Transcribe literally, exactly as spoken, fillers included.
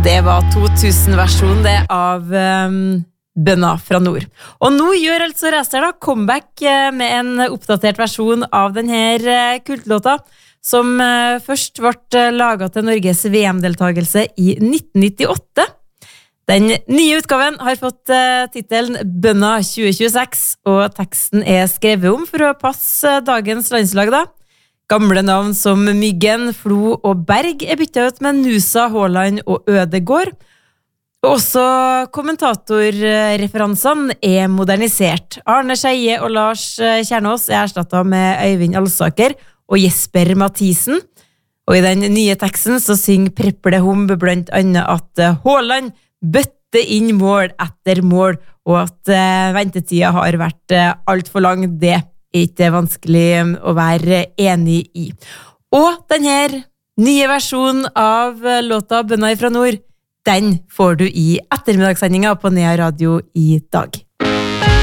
Det var to tusen-versjon det av um, Bønna fra nord. Og nå gjør altså Racer da comeback uh, med en oppdatert versjon av denne uh, kultlåta, som uh, først ble uh, laget til Norges V M-deltagelse i nitten nittiåtte. Den nye utgaven har fått uh, titelen Bønna tjue tjueseks, og teksten er skrevet om for å passe uh, dagens landslag da. Gamle navn som Myggen, Flo og Berg er byttet ut med Nusa, Haaland og Ødegård. Og også kommentatorreferansene er modernisert. Arne Skeie og Lars Kjernås er erstattet med Øyvind Alsaker og Jesper Mathisen. Og i den nye teksten så synger Preple Humb blant annet at Haaland bøtte inn mål etter mål, og at ventetida har vært alt for lang. Det er ikke vanskelig å være enig i. Og denne nye versjonen av låta Bønna fra nord, den får du i ettermiddagssendinga på Nea Radio i dag.